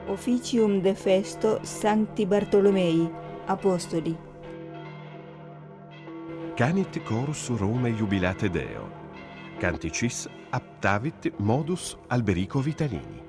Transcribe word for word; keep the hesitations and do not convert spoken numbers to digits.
Officium de festo Sancti Bartolomei, Apostoli. Canit chorus Rome jubilate Deo. Canticis aptavit modus Alberico Vitalini.